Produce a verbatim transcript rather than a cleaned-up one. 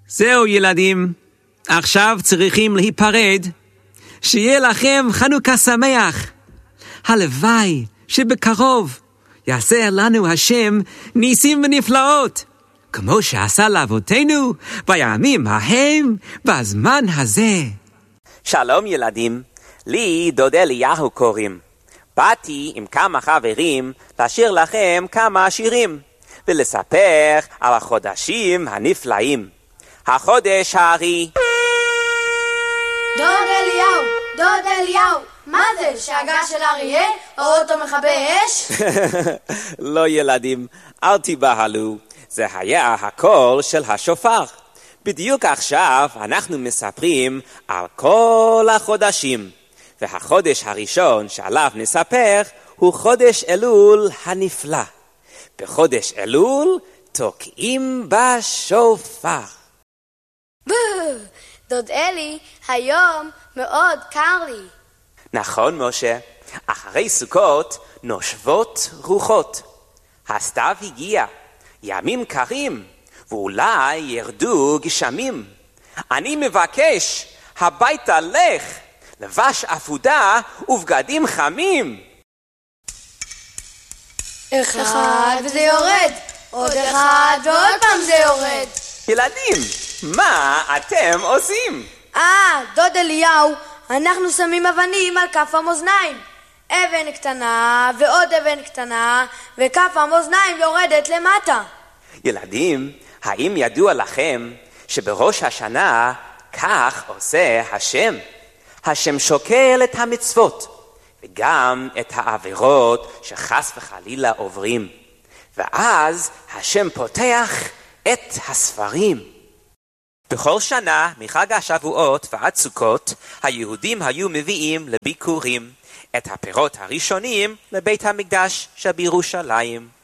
זהו ילדים, עכשיו צריכים להיפרד. שיהיה לכם חנוכה שמח. הלוואי שבקרוב יעשה לנו השם ניסים ונפלאות, כמו שעשה לאבותינו בימים ההם בזמן הזה. שלום ילדים, לי דוד אליהו קוראים. באתי עם כמה חברים לשיר לכם כמה שירים ולספר על החודשים הנפלאים. החודש הארי. דוד אליהו, דוד אליהו, מה זה? שאגה של אריה? או אותו מכבי אש? לא ילדים, אל תיבהלו, זה היה הקול של השופר. בדיוק עכשיו אנחנו מספרים על כל החודשים, והחודש הראשון שעליו נספר הוא חודש אלול הנפלא. בחודש אלול תוקעים בשופר. דוד אלי, היום מאוד קר לי. נכון משה, אחרי סוכות נושבות רוחות. הסתיו הגיע, ימים קרים, ואולי ירדו גשמים. אני מבקש, הביתה לך, לבש עפודה ובגדים חמים. אחד וזה יורד, עוד אחד ועוד פעם זה יורד. ילדים, מה אתם עושים? אה, דוד אליהו, אנחנו שמים אבנים על כף המאזניים. אבן קטנה ועוד אבן קטנה, וכף המאזניים יורדת למטה. ילדים, האם ידוע לכם שבראש השנה כך עושה השם? השם שוקל את המצוות וגם את העבירות שחס וחלילה עוברים, ואז השם פותח את הספרים. בכל שנה מחג השבועות ועד סוכות היהודים היו מביאים לביקורים את הפירות הראשונים לבית המקדש שבירושלים.